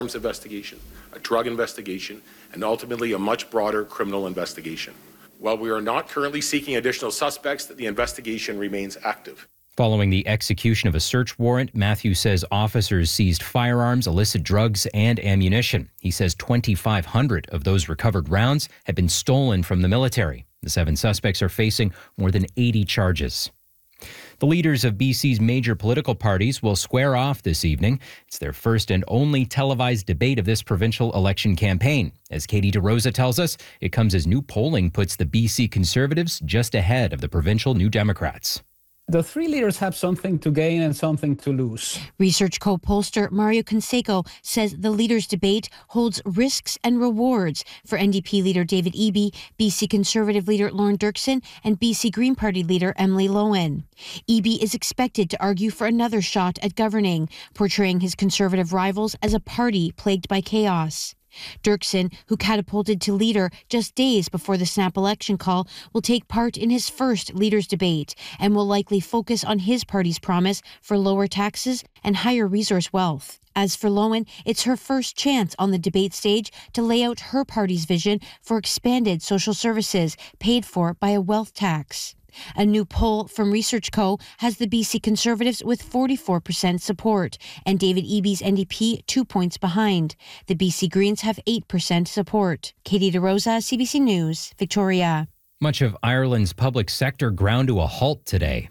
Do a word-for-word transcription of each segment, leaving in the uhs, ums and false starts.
investigation, a drug investigation, and ultimately a much broader criminal investigation. While we are not currently seeking additional suspects, the investigation remains active. Following the execution of a search warrant, Matthew says officers seized firearms, illicit drugs, and ammunition. He says twenty-five hundred of those recovered rounds had been stolen from the military. The seven suspects are facing more than eighty charges. The leaders of B C's major political parties will square off this evening. It's their first and only televised debate of this provincial election campaign. As Katie DeRosa tells us, it comes as new polling puts the B C Conservatives just ahead of the provincial New Democrats. The three leaders have something to gain and something to lose. Research co-pollster Mario Canseco says the leaders' debate holds risks and rewards for N D P leader David Eby, B C Conservative leader Lorne Dirksen, and B C Green Party leader Emily Lowen. Eby is expected to argue for another shot at governing, portraying his Conservative rivals as a party plagued by chaos. Dirksen, who catapulted to leader just days before the snap election call, will take part in his first leaders' debate and will likely focus on his party's promise for lower taxes and higher resource wealth. As for Lowen, it's her first chance on the debate stage to lay out her party's vision for expanded social services paid for by a wealth tax. A new poll from Research Co. has the B C Conservatives with forty-four percent support and David Eby's N D P two points behind. The B C Greens have eight percent support. Katie DeRosa, C B C News, Victoria. Much of Ireland's public sector ground to a halt today.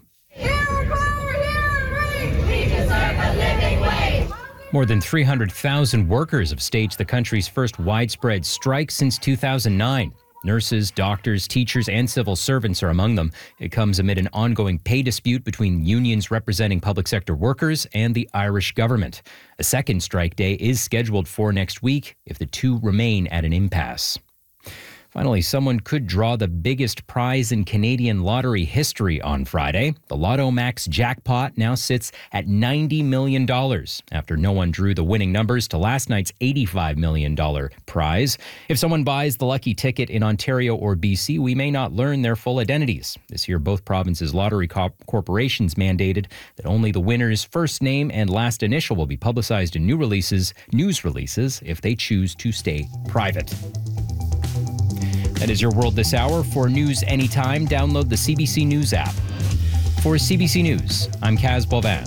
More than three hundred thousand workers have staged the country's first widespread strike since two thousand nine. Nurses, doctors, teachers, and civil servants are among them. It comes amid an ongoing pay dispute between unions representing public sector workers and the Irish government. A second strike day is scheduled for next week if the two remain at an impasse. Finally, someone could draw the biggest prize in Canadian lottery history on Friday. The Lotto Max jackpot now sits at ninety million dollars after no one drew the winning numbers to last night's eighty-five million dollars prize. If someone buys the lucky ticket in Ontario or B C, we may not learn their full identities. This year, both provinces' lottery co- corporations mandated that only the winner's first name and last initial will be publicized in new releases, news releases if they choose to stay private. That is your world this hour. For news anytime, download the C B C News app. For C B C News, I'm Kaz Bovan.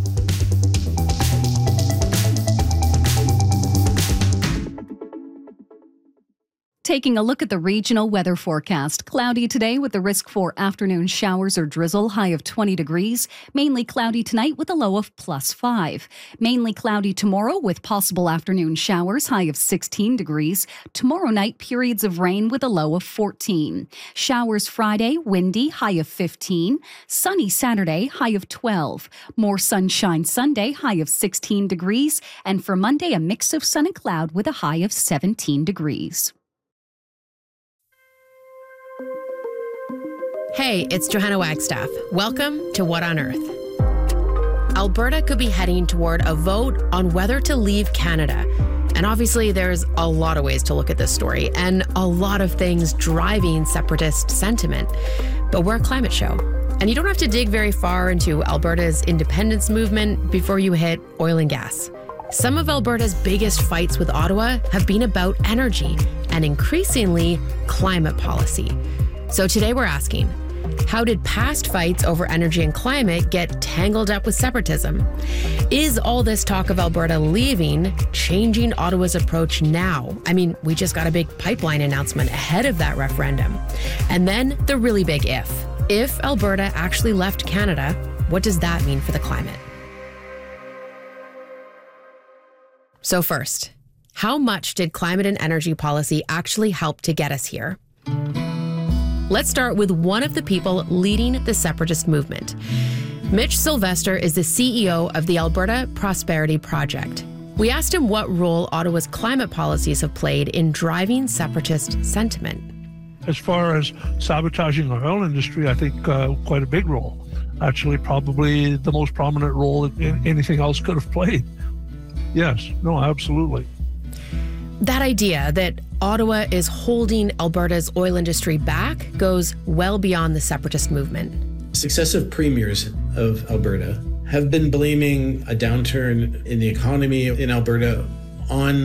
Taking a look at the regional weather forecast. Cloudy today with the risk for afternoon showers or drizzle, high of twenty degrees. Mainly cloudy tonight with a low of plus five. Mainly cloudy tomorrow with possible afternoon showers, high of sixteen degrees. Tomorrow night, periods of rain with a low of fourteen. Showers Friday, windy, high of fifteen. Sunny Saturday, high of twelve. More sunshine Sunday, high of sixteen degrees. And for Monday, a mix of sun and cloud with a high of seventeen degrees. Hey, it's Johanna Wagstaff. Welcome to What on Earth. Alberta could be heading toward a vote on whether to leave Canada. And obviously, there's a lot of ways to look at this story and a lot of things driving separatist sentiment. But we're a climate show. And you don't have to dig very far into Alberta's independence movement before you hit oil and gas. Some of Alberta's biggest fights with Ottawa have been about energy and increasingly climate policy. So today we're asking, how did past fights over energy and climate get tangled up with separatism? Is all this talk of Alberta leaving changing Ottawa's approach now? I mean, we just got a big pipeline announcement ahead of that referendum. And then the really big if. If Alberta actually left Canada, what does that mean for the climate? So first, how much did climate and energy policy actually help to get us here? Let's start with one of the people leading the separatist movement. Mitch Sylvester is the C E O of the Alberta Prosperity Project. We asked him what role Ottawa's climate policies have played in driving separatist sentiment. As far as sabotaging our oil industry, I think uh, quite a big role. Actually, probably the most prominent role that anything else could have played. Yes, no, absolutely. That idea that Ottawa is holding Alberta's oil industry back goes well beyond the separatist movement. Successive premiers of Alberta have been blaming a downturn in the economy in Alberta on